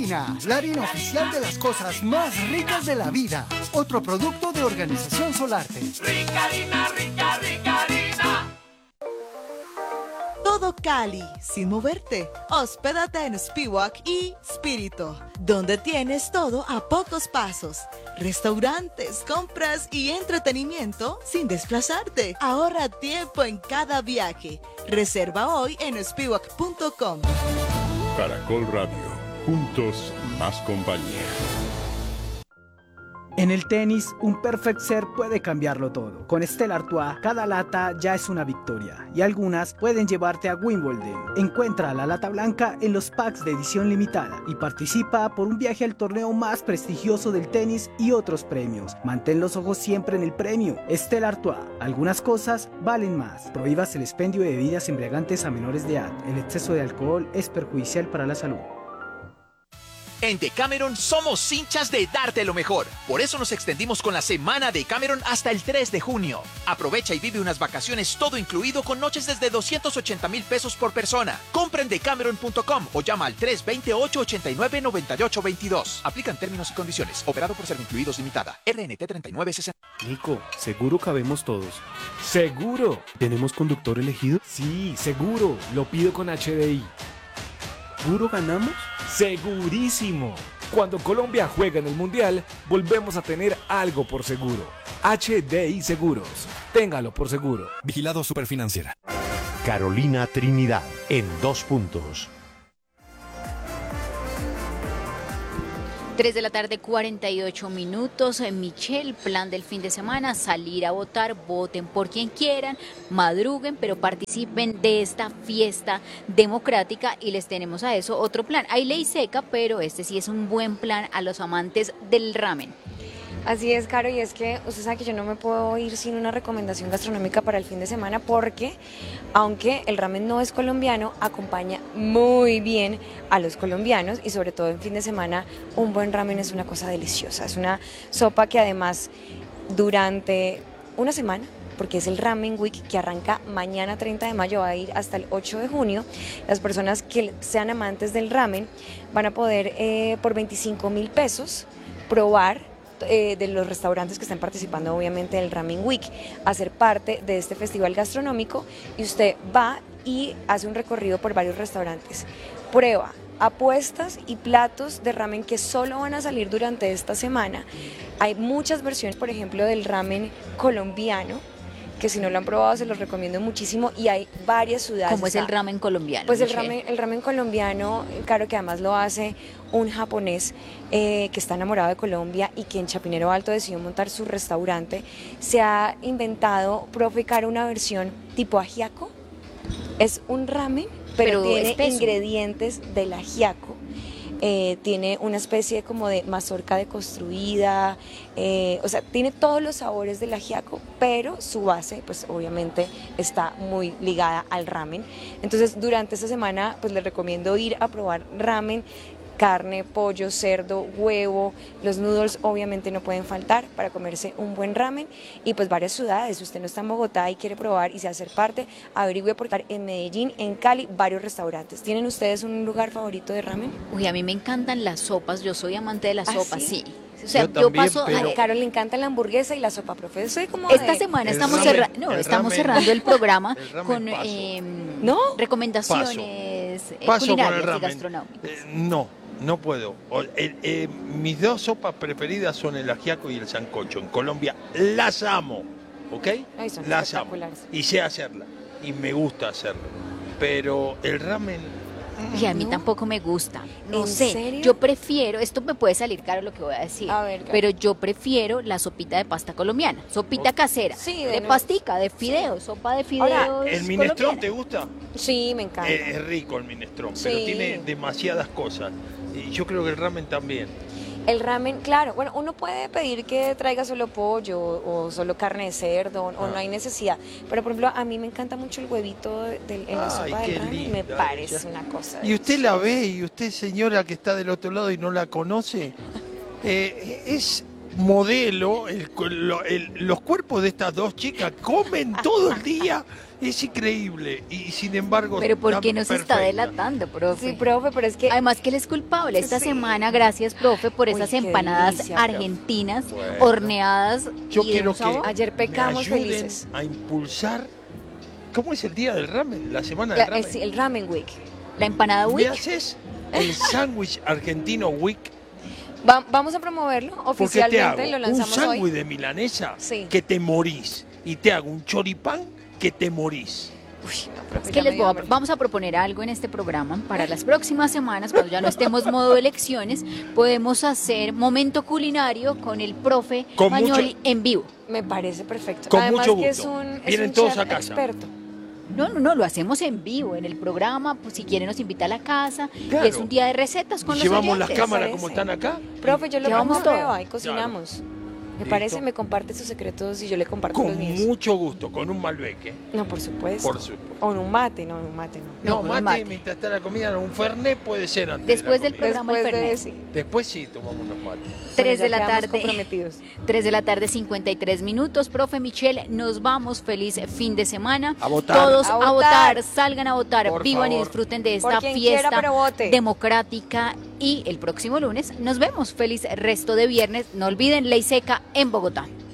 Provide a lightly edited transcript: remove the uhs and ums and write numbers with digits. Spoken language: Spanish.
Harina, la harina oficial de las cosas más ricas de la vida. Otro producto de Organización Solarte. Rica harina, rica, rica harina. Todo Cali, sin moverte. Hospédate en Spiwak y Spirito, donde tienes todo a pocos pasos. Restaurantes, compras y entretenimiento sin desplazarte. Ahorra tiempo en cada viaje. Reserva hoy en spiwak.com. Caracol Radio, juntos más compañía. En el tenis, un perfect serve puede cambiarlo todo. Con Stella Artois, cada lata ya es una victoria y algunas pueden llevarte a Wimbledon. Encuentra la lata blanca en los packs de edición limitada y participa por un viaje al torneo más prestigioso del tenis y otros premios. Mantén los ojos siempre en el premio. Stella Artois, algunas cosas valen más. Prohíbas el expendio de bebidas embriagantes a menores de edad. El exceso de alcohol es perjudicial para la salud. En Decameron somos hinchas de darte lo mejor. Por eso nos extendimos con la semana de Decameron hasta el 3 de junio. Aprovecha y vive unas vacaciones todo incluido con noches desde 280,000 pesos por persona. Compra en decameron.com o llama al 320-889-9822. Aplican términos y condiciones. Operado por Servincluidos Limitada. RNT 3960. Nico, ¿seguro cabemos todos? ¡Seguro! ¿Tenemos conductor elegido? Sí, seguro. Lo pido con HDI. ¿Seguro ganamos? ¡Segurísimo! Cuando Colombia juega en el Mundial, volvemos a tener algo por seguro. HDI Seguros. Téngalo por seguro. Vigilado Superfinanciera. Carolina Trinidad, en 2 puntos. 3 de la tarde, 48 minutos. Michelle, plan del fin de semana, salir a votar, voten por quien quieran, madruguen, pero participen de esta fiesta democrática y les tenemos a eso otro plan. Hay ley seca, pero este sí es un buen plan a los amantes del ramen. Así es, Caro, y es que usted sabe que yo no me puedo ir sin una recomendación gastronómica para el fin de semana porque, aunque el ramen no es colombiano, acompaña muy bien a los colombianos y sobre todo en fin de semana un buen ramen es una cosa deliciosa. Es una sopa que además durante una semana, porque es el Ramen Week que arranca mañana 30 de mayo, va a ir hasta el 8 de junio, las personas que sean amantes del ramen van a poder por 25,000 pesos probar de los restaurantes que están participando obviamente del Ramen Week, hacer parte de este festival gastronómico y usted va y hace un recorrido por varios restaurantes, prueba apuestas y platos de ramen que solo van a salir durante esta semana. Hay muchas versiones, por ejemplo, del ramen colombiano, que si no lo han probado se los recomiendo muchísimo y hay varias ciudades. ¿Cómo es el ramen colombiano? Pues el ramen colombiano, claro que además lo hace un japonés que está enamorado de Colombia y que en Chapinero Alto decidió montar su restaurante. Se ha inventado, profe Caro, una versión tipo ajiaco. Es un ramen, pero tiene ingredientes del ajiaco. Tiene una especie como de mazorca deconstruida, o sea, tiene todos los sabores del ajiaco, pero su base, pues obviamente está muy ligada al ramen. Entonces, durante esta semana, pues les recomiendo ir a probar ramen, carne, pollo, cerdo, huevo, los noodles obviamente no pueden faltar para comerse un buen ramen y pues varias ciudades. Si usted no está en Bogotá y quiere probar y se hacer parte, averigüe porque en Medellín, en Cali, varios restaurantes. ¿Tienen ustedes un lugar favorito de ramen? Uy, a mí me encantan las sopas, yo soy amante de las sopas, ¿sí? O sea, yo también, paso. Pero... A Carol le encanta la hamburguesa y la sopa, profe. Soy como esta semana estamos cerrando el programa con recomendaciones culinarias y gastronómicas. No puedo. Mis dos sopas preferidas son el ajiaco y el sancocho. En Colombia las amo, ¿ok? Las amo. Y sé hacerla. Y me gusta hacerlo. Pero el ramen... Y a mí tampoco me gusta. No ¿En sé. serio? Yo prefiero, esto me puede salir caro lo que voy a decir, pero yo prefiero la sopita de pasta colombiana. Sopita casera. Sí, de pastica, de fideos, sopa de fideos. Ahora, ¿el minestrón te gusta? Sí, me encanta. Es rico el minestrón, pero Sí. tiene demasiadas cosas. Y yo creo que el ramen también. El ramen, claro, bueno, uno puede pedir que traiga solo pollo o solo carne de cerdo, o no hay necesidad. Pero, por ejemplo, a mí me encanta mucho el huevito en la sopa del ramen, me parece una cosa. Y usted la ve, y usted, señora que está del otro lado y no la conoce, es modelo, los cuerpos de estas dos chicas comen todo el día. Es increíble y sin embargo... Pero ¿por qué nos está perfectas. delatando, profe? Sí, profe, pero es que... Además que él es culpable. Esta semana, gracias, profe, por esas qué empanadas delicia, profe. argentinas, Bueno. horneadas. Yo y de quiero un sabor. que Ayer pecamos me ayuden felices. a impulsar... ¿Cómo es el día del ramen? La semana del ramen. El Ramen Week. La empanada ¿Me Wick. haces el sándwich argentino Week? Vamos a promoverlo Porque te oficialmente, hago lo un lanzamos hoy. sándwich de milanesa Sí. que te morís. Y te hago un choripán que te morís. Uy, no, profe, Es ya que me dio hambre. vamos a proponer algo en este programa para las próximas semanas, cuando ya no estemos modo elecciones, podemos hacer momento culinario con el profe Con Magnoli mucho- en vivo. Me parece perfecto. Con Además mucho que es gusto. un Vienen todos chef a casa. experto. No, lo hacemos en vivo, en el programa, pues si quiere nos invita a la casa, Claro. y es un día de recetas con Y los llevamos las oyentes. cámaras parece. como están acá. Profe, yo lo Llevamos pongo a todo. prueba y cocinamos. Me Listo. parece, me comparte sus secretos y yo le comparto los Con míos. mucho gusto, con un Malbec. No, por supuesto. Por supuesto. O en un mate, no, en un mate no. No, con un mate, mate. mientras está la comida, no, un fernet puede ser antes Después de del la comida. programa el Después de Fernet. ese. Después sí tomamos unos mates. 3 Bueno, de ya la quedamos tarde. comprometidos. 3 de la tarde, 53 minutos. Profe Michelle, nos vamos. Feliz fin de semana. A votar. Todos A a votar. votar, salgan a votar, Por vivan y favor. disfruten de Por esta quien quiera, fiesta pero vote. democrática. Y el próximo lunes nos vemos. Feliz resto de viernes. No olviden Ley Seca en Bogotá.